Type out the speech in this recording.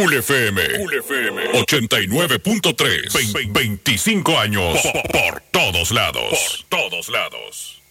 Cool FM 89.3. 25 años por todos lados.